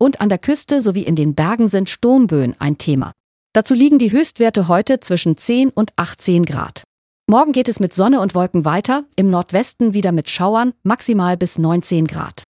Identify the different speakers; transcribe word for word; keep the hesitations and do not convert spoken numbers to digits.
Speaker 1: Und an der Küste sowie in den Bergen sind Sturmböen ein Thema. Dazu liegen die Höchstwerte heute zwischen zehn und achtzehn Grad. Morgen geht es mit Sonne und Wolken weiter, im Nordwesten wieder mit Schauern, maximal bis neunzehn Grad.